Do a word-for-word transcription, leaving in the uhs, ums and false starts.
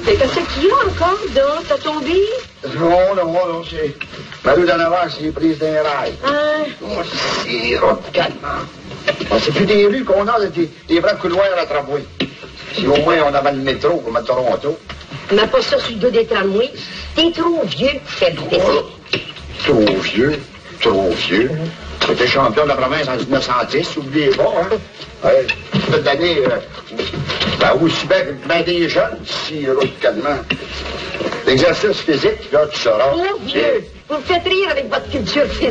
Mais qu'est-ce qu'il y a encore, donc? T'as tombé? Non, non, non, c'est... Ma rue d'en avant, c'est prise d'un rail. Hein? Oh, c'est radicalement. Oh, c'est plus des rues qu'on a, des, des vrais couloirs à tramway. Si au moins on avait le métro comme à Toronto. Mais pas ça sur le dos des tramways. T'es trop vieux pour habiter Oh, trop vieux, trop vieux. J'étais champion de la province en dix-neuf cent dix, oubliez pas, hein. Ouais, cette année, euh, ben, aussi bien que ben des jeunes, si radicalement. L'exercice physique, là, tu sauras. Trop vieux. Vous me faites rire avec votre culture physique.